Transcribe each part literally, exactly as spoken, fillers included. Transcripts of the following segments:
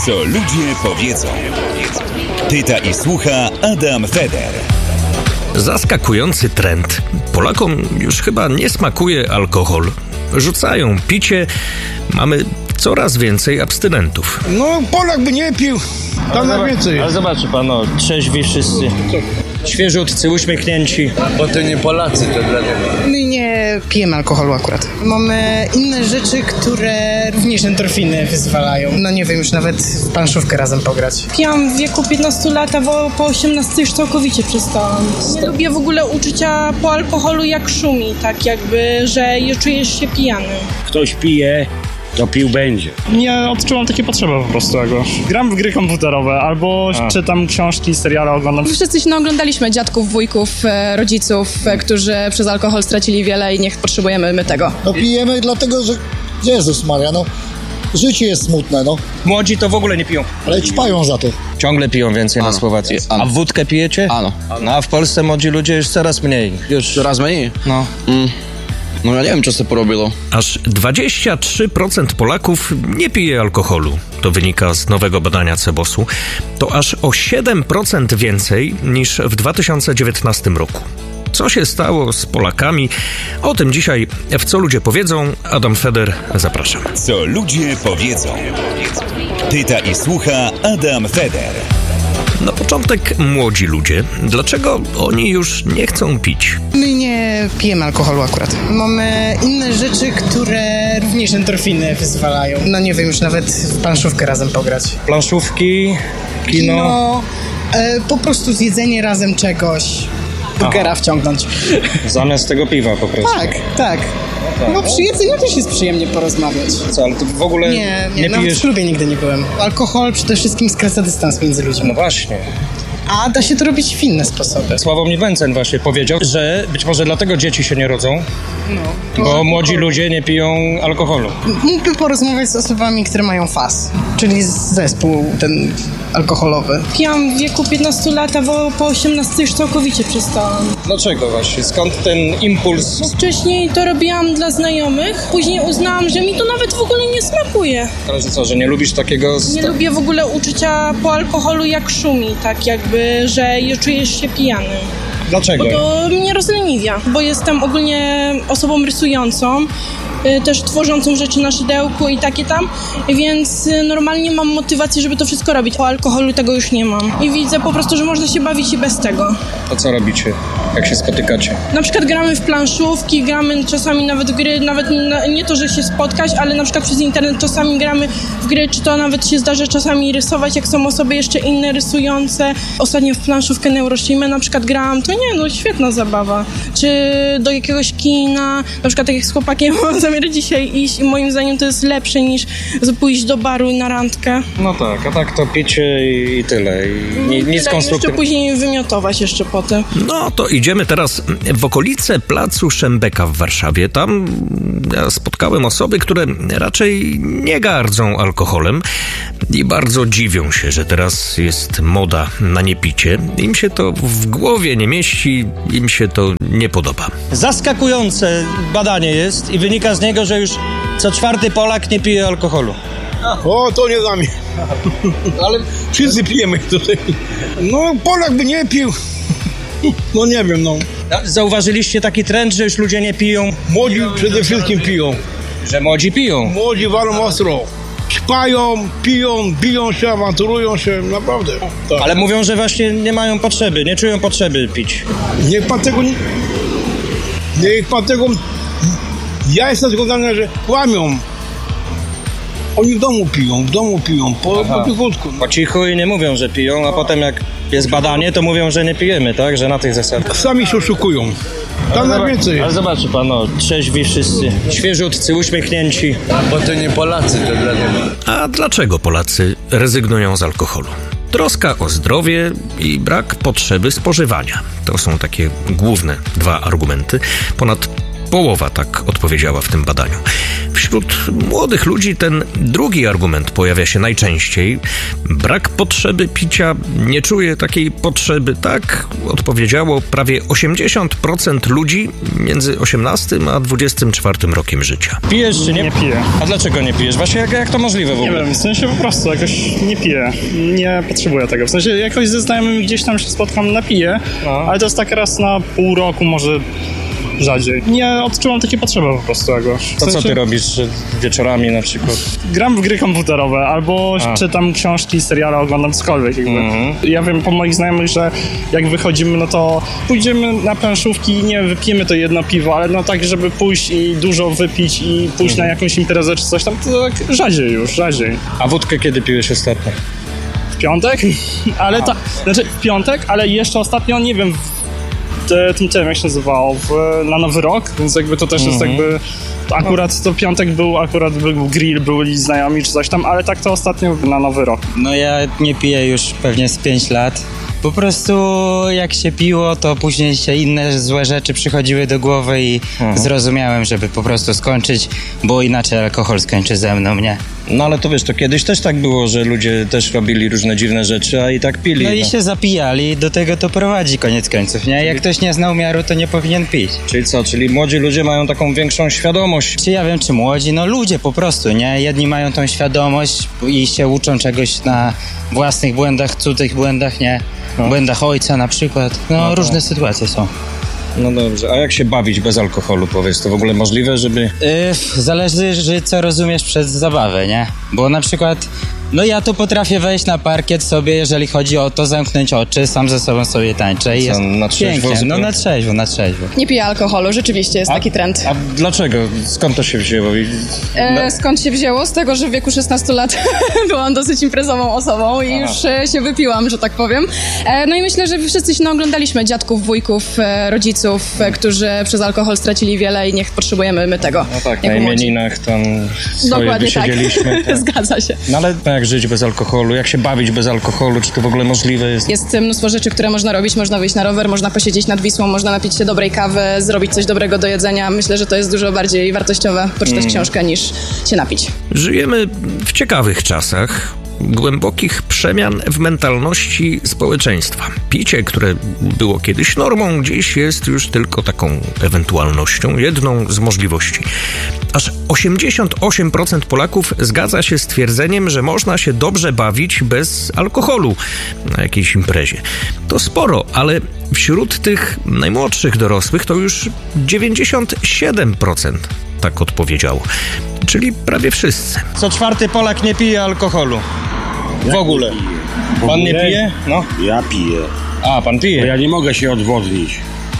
Co ludzie powiedzą. Pyta i słucha Adam Feder. Zaskakujący trend. Polakom już chyba nie smakuje alkohol. Rzucają picie. Mamy coraz więcej abstynentów. No, Polak by nie pił. Tam na więcej. Ale zobaczy pan, no, trzeźwi wszyscy. Świeżutcy, uśmiechnięci. Bo to nie Polacy, to dlatego. My nie pijemy alkoholu akurat. Mamy inne rzeczy, które również endorfiny wyzwalają. No nie wiem, już nawet w planszówkę razem pograć. Pijam w wieku piętnastu lat, a po osiemnastu już całkowicie przestałam. Nie lubię w ogóle uczucia po alkoholu, jak szumi, tak jakby, że czujesz się pijany. Ktoś pije, to pił będzie. Nie odczuwam takiej potrzeby po prostu jakoś. Gram w gry komputerowe albo A. czytam książki, seriale oglądam. Wszyscy się naoglądaliśmy dziadków, wujków, rodziców, którzy przez alkohol stracili wiele i nie potrzebujemy my tego. No pijemy dlatego, że Jezus Maria, no życie jest smutne, no. Młodzi to w ogóle nie piją. Ale ćpają za to. Ciągle piją więcej ano. na Słowacji. Ano. A wódkę pijecie? Ano. No a w Polsce młodzi ludzie już coraz mniej. Już coraz mniej? No. Mm. No ja nie wiem, co się porobilo. Aż dwadzieścia trzy procent Polaków nie pije alkoholu. To wynika z nowego badania Cebosu. To aż o siedem procent więcej niż w dwa tysiące dziewiętnastym roku. Co się stało z Polakami? O tym dzisiaj w Co ludzie powiedzą. Adam Feder, zapraszam. Co ludzie powiedzą. Pyta i słucha Adam Feder. Na początek młodzi ludzie. Dlaczego oni już nie chcą pić? My nie pijemy alkoholu akurat. Mamy inne rzeczy, które również endorfiny wyzwalają. No nie wiem, już nawet w planszówkę razem pograć. Planszówki, kino... kino e, po prostu zjedzenie razem czegoś. Burgera wciągnąć. Zamiast tego piwa po prostu. Tak, tak. No przy jedzeniu też jest przyjemnie porozmawiać. Co, ale to w ogóle nie, nie, nie nawet pijesz... w klubie nigdy nie byłem. Alkohol przede wszystkim skraca dystans między ludźmi. No właśnie. A da się to robić w inne sposoby. Sławomir Mencen właśnie powiedział, że być może dlatego dzieci się nie rodzą, no, bo alkohol. Młodzi ludzie nie piją alkoholu. Mógłby porozmawiać z osobami, które mają F A S, czyli zespół ten alkoholowy. Pijam w wieku piętnastu lat, a po osiemnastu już całkowicie przestałam. Dlaczego właśnie? Skąd ten impuls? Bo wcześniej to robiłam dla znajomych, później uznałam, że mi to nawet w ogóle nie smakuje. Ale że co, że nie lubisz takiego... Nie sta- lubię w ogóle uczucia po alkoholu, jak szumi, tak jakby, że czujesz się pijany. Dlaczego? Bo to mnie rozleniwia, bo jestem ogólnie osobą rysującą, też tworzącą rzeczy na szydełku i takie tam, więc normalnie mam motywację, żeby to wszystko robić. Po alkoholu tego już nie mam. I widzę po prostu, że można się bawić i bez tego. To co robicie, jak się spotykacie? Na przykład gramy w planszówki, gramy czasami nawet w gry, nawet nie to, że się spotkać, ale na przykład przez internet czasami gramy w gry, czy to nawet się zdarza czasami rysować, jak są osoby jeszcze inne rysujące. Ostatnio w planszówkę Neuroshima na przykład grałam, to nie, no świetna zabawa. Czy do jakiegoś kina, na przykład tak jak z chłopakiem zamiar dzisiaj iść i moim zdaniem to jest lepsze niż pójść do baru na randkę. No tak, a tak to picie i, i tyle. I nic tyle, konstruktywnego. Jeszcze później wymiotować jeszcze potem. No to idziemy teraz w okolice placu Szembeka w Warszawie. Tam ja spotkałem osoby, które raczej nie gardzą alkoholem i bardzo dziwią się, że teraz jest moda na niepicie. Im się to w głowie nie mieści, im się to nie podoba. Zaskakujące badanie jest i wynika z niego, że już co czwarty Polak nie pije alkoholu. O, to nie dla mnie. Ale wszyscy pijemy tutaj. No, Polak by nie pił. No nie wiem, no. Zauważyliście taki trend, że już ludzie nie piją? Młodzi przede wszystkim piją. Że młodzi piją? Młodzi walą ostro. Ćpają, piją, biją się, awanturują się, naprawdę. Tak. Ale mówią, że właśnie nie mają potrzeby, nie czują potrzeby pić. Niech pan tego nie... Niech pan tego... Ja jestem tego zdania, że kłamią. Oni w domu piją, w domu piją, po, po piechotku. Po cichu i nie mówią, że piją, a potem jak jest badanie, to mówią, że nie pijemy, tak? Że na tych zasadach. Sami się oszukują. Tam na więcej. Ale zobaczy pan, no, trzeźwi wszyscy, świeżutcy, uśmiechnięci. Bo to nie Polacy, to dlatego. A dlaczego Polacy rezygnują z alkoholu? Troska o zdrowie i brak potrzeby spożywania. To są takie główne dwa argumenty. Ponad Połowa tak odpowiedziała w tym badaniu. Wśród młodych ludzi ten drugi argument pojawia się najczęściej. Brak potrzeby picia, nie czuję takiej potrzeby. Tak odpowiedziało prawie osiemdziesiąt procent ludzi między osiemnastym a dwudziestym czwartym rokiem życia. Pijesz czy nie? Nie piję. A dlaczego nie pijesz? Właśnie jak, jak to możliwe w Nie ogóle? wiem, w sensie po prostu jakoś nie piję. Nie potrzebuję tego. W sensie jakoś ze znajomymi gdzieś tam się spotkam, napiję, No. ale to jest tak raz na pół roku, może rzadziej. Nie odczuwam takiej potrzeby po prostu jakoś. W To co sensie ty robisz wieczorami na przykład? gram w gry komputerowe, albo A. czytam książki, seriale, oglądam cokolwiek jakby. Mhm. Ja wiem po moich znajomych, że jak wychodzimy, no to pójdziemy na planszówki i nie wypijemy to jedno piwo, ale no tak, żeby pójść i dużo wypić i pójść Mhm. na jakąś imprezę czy coś tam, to tak rzadziej już, rzadziej. A wódkę kiedy piłeś ostatnio? W piątek? Ale tak, znaczy w piątek, ale jeszcze ostatnio, nie wiem, w te- tym, tym jak się nazywało, w, na Nowy Rok, więc jakby to też jest Mhm. jakby, akurat to piątek był, akurat był grill, byli znajomi czy coś tam, ale tak to ostatnio na Nowy Rok. No ja nie piję już pewnie z pięć lat. Po prostu jak się piło, to później się inne złe rzeczy przychodziły do głowy i Mhm. zrozumiałem, żeby po prostu skończyć, bo inaczej alkohol skończy ze mną, nie? No ale to wiesz, to kiedyś też tak było, że ludzie też robili różne dziwne rzeczy, a i tak pili. No i się zapijali, do tego to prowadzi koniec końców, nie? Jak ktoś nie zna umiaru, to nie powinien pić. Czyli co, czyli młodzi ludzie mają taką większą świadomość. Czy ja wiem, czy młodzi? No ludzie po prostu, nie? Jedni mają tą świadomość i się uczą czegoś na własnych błędach, cudzych błędach, nie? No. Błędach ojca na przykład. No, No to- różne sytuacje są. No dobrze, a jak się bawić bez alkoholu, powiedz, to w ogóle możliwe, żeby... Yy, zależy, że co rozumiesz przez zabawę, nie? Bo na przykład, no ja to potrafię wejść na parkiet sobie, jeżeli chodzi o to, zamknąć oczy, sam ze sobą sobie tańczę i Co, jest na trzeźwo pięknie. No zupełnie? na trzeźwo, na trzeźwo. Nie piję alkoholu, rzeczywiście jest A- taki trend. A dlaczego? Skąd to się wzięło? I- E, skąd się wzięło? Z tego, że w wieku szesnastu lat byłam dosyć imprezową osobą i Aha. już e, się wypiłam, że tak powiem. E, no i myślę, że wszyscy się naoglądaliśmy dziadków, wujków, e, rodziców, e, którzy przez alkohol stracili wiele i niech potrzebujemy my tego. No tak, na jako młodzi. imieninach tam swoje Dokładnie tak. wysiedzieliśmy. Tak. Zgadza się. No ale jak żyć bez alkoholu? Jak się bawić bez alkoholu? Czy to w ogóle możliwe jest? Jest mnóstwo rzeczy, które można robić. Można wyjść na rower, można posiedzieć nad Wisłą, można napić się dobrej kawy, zrobić coś dobrego do jedzenia. Myślę, że to jest dużo bardziej wartościowe poczytać Mm. książkę niż się napić. Żyjemy w ciekawych czasach, głębokich przemian w mentalności społeczeństwa. Picie, które było kiedyś normą, dziś jest już tylko taką ewentualnością, jedną z możliwości. Aż osiemdziesiąt osiem procent Polaków zgadza się z twierdzeniem, że można się dobrze bawić bez alkoholu na jakiejś imprezie. To sporo, ale wśród tych najmłodszych dorosłych to już dziewięćdziesiąt siedem procent tak odpowiedziało. Czyli prawie wszyscy. Co czwarty Polak nie pije alkoholu. W ogóle. Pan nie pije? No. Ja piję. A, pan Bo pije. ja nie mogę się odwodnić.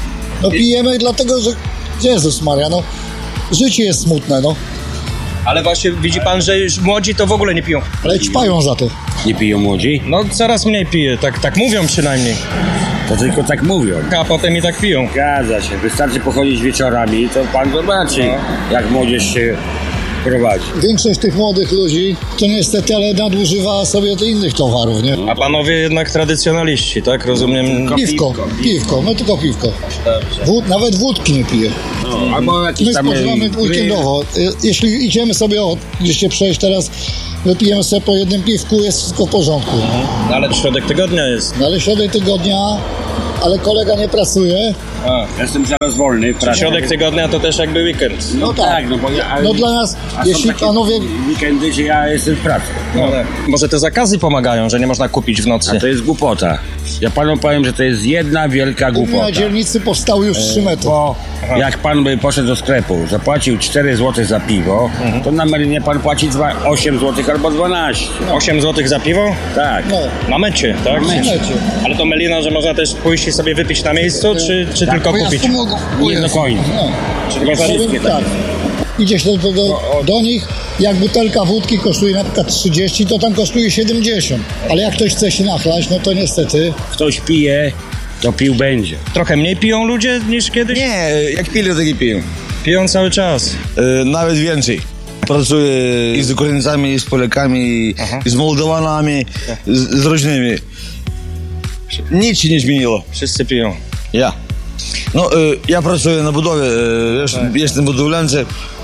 No pijemy dlatego, że Jezus Maria, no życie jest smutne, no. Ale właśnie widzi pan, że już młodzi to w ogóle nie piją. Ale ćpają za to. Nie piją młodzi? No coraz mniej pije, tak, tak mówią przynajmniej. To tylko tak mówią. A potem i tak piją. Zgadza się. Wystarczy pochodzić wieczorami, to pan zobaczy, jak młodzież się prowadzi. Większość tych młodych ludzi to niestety, ale nadużywa sobie innych towarów, nie? A panowie jednak tradycjonaliści, tak? Rozumiem. Piwko, piwko, my tylko piwko. Wód, nawet wódki nie piję. No, albo jakiś My tam... spożywamy weekendowo. Jeśli idziemy sobie o, gdzieś się przejść teraz, wypijemy sobie po jednym piwku, jest wszystko w porządku. No, ale środek tygodnia jest. No ale środek tygodnia, ale kolega nie pracuje. A. Jestem zaraz wolny. Czy środek tygodnia to też jakby weekend. No tak, no bo ja... no dla nas, A są jeśli takie panowie... weekendy, że ja jestem w pracy. No, tak. Może te zakazy pomagają, że nie można kupić w nocy. A to jest głupota. Ja panu powiem, że to jest jedna wielka U mnie głupota. na dzielnicy powstały już trzy metry. Bo jak pan by poszedł do sklepu, zapłacił cztery złote za piwo, Mhm. to na Melinie pan płaci dwa- osiem złotych albo dwanaście. osiem złotych za piwo? Tak. No, Na mecie, tak? na mecie. Ale to melina, że można też pójść i sobie wypić na miejscu, czy, czy Tak, tylko Bo ja kupić? tu mogę- Nie do końca. No. Czyli wszystkie Tak. Idziesz do, do, do, do nich, jak butelka wódki kosztuje na przykład trzydzieści, to tam kosztuje siedemdziesiąt. Ale jak ktoś chce się nachlać, no to niestety... Ktoś pije, to pił będzie. Trochę mniej piją ludzie niż kiedyś? Nie, jak pili, tak i piją. Piją cały czas. E, nawet więcej. Pracuję i z Ukraińcami, i z Polakami, Aha. i z Mołdowanami, z, z różnymi. Nic się nie zmieniło. Wszyscy piją. Ja. No, y, ja pracuję na budowie, y, wiesz, tak. Jestem budowlańcem.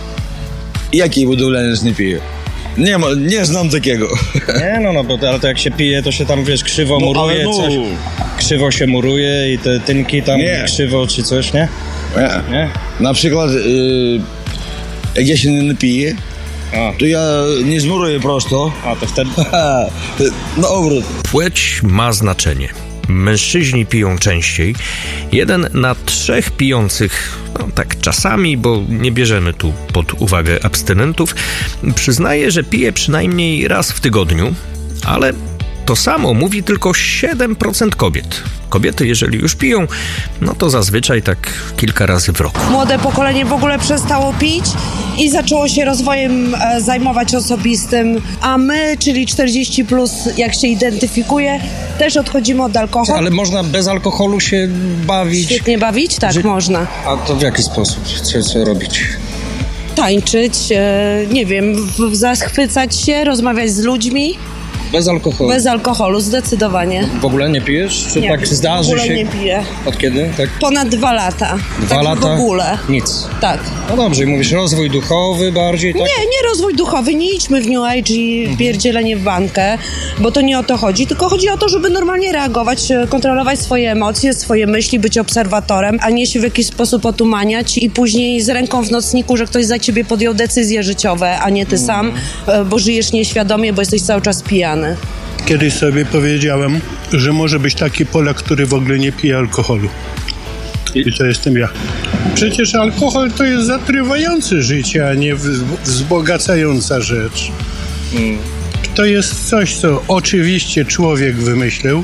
Jaki budowlaniec nie pije? Nie ma, nie znam takiego. Nie, no, no, bo ale to jak się pije, to się tam, wiesz, krzywo no, muruje, no. coś. Krzywo się muruje i te tynki tam nie. krzywo czy coś, nie? Nie. nie? Na przykład, y, jak ja się nie napiję, A. to ja nie zmuruję prosto. A, to wtedy... Na obrót. Płeć ma znaczenie. Mężczyźni piją częściej. Jeden na trzech pijących, no tak czasami, bo nie bierzemy tu pod uwagę abstynentów, przyznaje, że pije przynajmniej raz w tygodniu, ale to samo mówi tylko siedem procent kobiet. Kobiety, jeżeli już piją, no to zazwyczaj tak kilka razy w roku. Młode pokolenie w ogóle przestało pić i zaczęło się rozwojem e, zajmować osobistym, a my, czyli czterdzieści plus, jak się identyfikuje, też odchodzimy od alkoholu. Ale można bez alkoholu się bawić? Świetnie bawić? Tak, Że... można. A to w jaki sposób? Co, co robić? Tańczyć, e, nie wiem, w, zachwycać się, rozmawiać z ludźmi. Bez alkoholu? Bez alkoholu, zdecydowanie. W ogóle nie pijesz? Czy nie, tak zdarzy się? W ogóle się... nie piję. Od kiedy? Tak? Ponad dwa lata. Dwa tak lata? w ogóle. Nic? Tak. No dobrze, i mówisz rozwój duchowy bardziej, tak? Nie, nie rozwój duchowy, nie idźmy w New Age i mhm. pierdzielenie w bankę, bo to nie o to chodzi, tylko chodzi o to, żeby normalnie reagować, kontrolować swoje emocje, swoje myśli, być obserwatorem, a nie się w jakiś sposób otumaniać i później z ręką w nocniku, że ktoś za ciebie podjął decyzje życiowe, a nie ty mhm. sam, bo żyjesz nieświadomie, bo jesteś cały czas pijany. Kiedyś sobie powiedziałem, że może być taki Polak, który w ogóle nie pije alkoholu. I to jestem ja. Przecież alkohol to jest zatrywający życie, a nie wzbogacająca rzecz. Mm. To jest coś, co oczywiście człowiek wymyślił.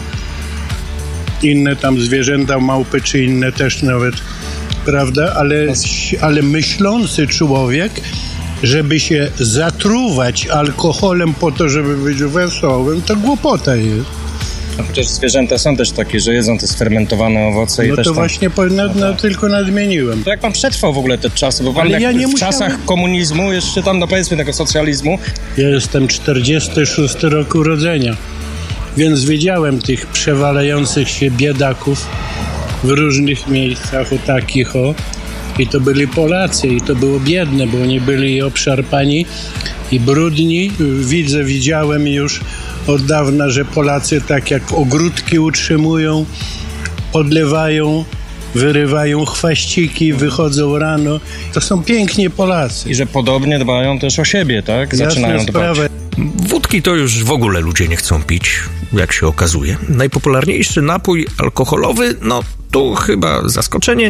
Inne tam zwierzęta, małpy czy inne też nawet, prawda? Ale, ale myślący człowiek, żeby się zatruwać alkoholem po to, żeby być wesołym, to głupota jest. A przecież zwierzęta są też takie, że jedzą te sfermentowane owoce no i też to tam... właśnie po, na, na, tylko nadmieniłem. To jak pan przetrwał w ogóle te czasy? Bo pan Ale jak ja nie w musiałem... czasach komunizmu, jeszcze tam, no powiedzmy tego socjalizmu... Ja jestem czterdziesty szósty rok urodzenia, więc widziałem tych przewalających się biedaków w różnych miejscach, o takich o. I to byli Polacy i to było biedne, bo oni byli obszarpani i brudni. Widzę, widziałem już od dawna, że Polacy tak jak ogródki utrzymują, podlewają, wyrywają chwaściki, wychodzą rano. To są pięknie Polacy. I że podobnie dbają też o siebie, tak? Zaczynają Jasna dbać. Sprawa. Wódki to już w ogóle ludzie nie chcą pić, jak się okazuje. Najpopularniejszy napój alkoholowy, no tu chyba zaskoczenie,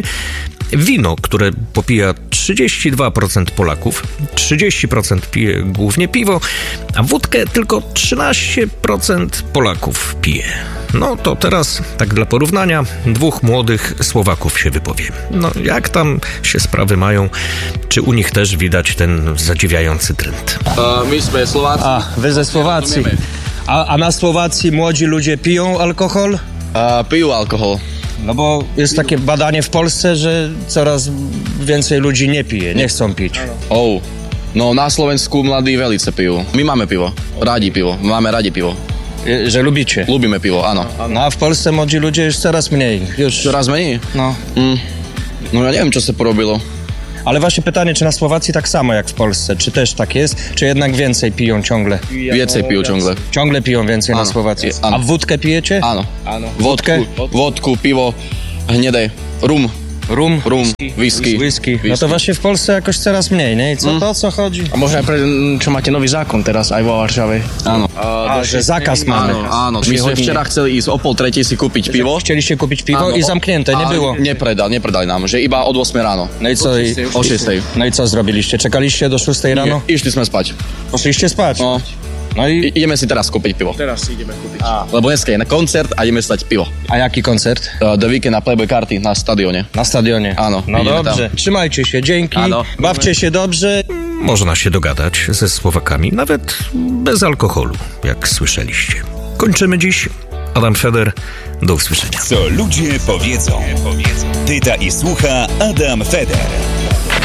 wino, które popija trzydzieści dwa procent Polaków, trzydzieści procent pije głównie piwo, a wódkę tylko trzynaście procent Polaków pije. No to teraz, tak dla porównania, dwóch młodych Słowaków się wypowie. No jak tam się sprawy mają? Czy u nich też widać ten zadziwiający trend? Uh, my sme Slováci. A, wy ze Słowacji. A, a na Słowacji młodzi ludzie piją alkohol? Uh, pijú alkohol. No bo jest takie badanie w Polsce, że coraz więcej ludzi nie pije, nie chcą pić. Oh. No na Slovensku mladí velice pijú. My máme pivo. Radi pivo. Máme radi pivo. Że lubicie? Lubimy piwo, ano. No a w Polsce młodzi ludzie już coraz mniej. Już... Coraz mniej? No. Mm. No ja nie wiem, co się porobilo. Ale właśnie pytanie, czy na Słowacji tak samo jak w Polsce? Czy też tak jest? Czy jednak więcej piją ciągle? Więcej piją ciągle. Ciągle piją więcej ano. Na Słowacji. Ano. A wódkę pijecie? Ano. ano. Wódkę? Wódku, piwo, hnedej, rum. Rum? Rum, whisky. whisky. No to właśnie w Polsce jakoś coraz mniej, nie? I co mm. to, o co chodzi? A może czy macie nowy zakon teraz, aj vo Warszawie? Ano. A, a że zakaz mamy. Ano, ano. My sme včera chceli ísť o pol tretej si kúpiť piwo. Chcieliście kupić piwo ano. I zamknięte, nie było? Nie predali, nie predali nám, že iba od ósmej ráno. No i co? I... O šiestej. No i co zrobiliście? Czekaliście do szóstej rano? Nie, išli sme spať. Poszliście spać? No. No i... I ideme si teraz kúpiť pivo. Teraz ideme kúpiť. A. Lebo dneska je na koncert a ideme stať pivo. A jaki koncert? Uh, The Weekend na Playboy Carti na stadionie. Na stadionie? Ano. No dobrze. Tam. Trzymajcie się, dzięki. Ano. Bawcie się dobrze. Można się dogadać ze Słowakami, nawet bez alkoholu, jak słyszeliście. Kończymy dziś. Adam Feder, do usłyszenia. Co ludzie powiedzą. Pyta i słucha Adam Feder.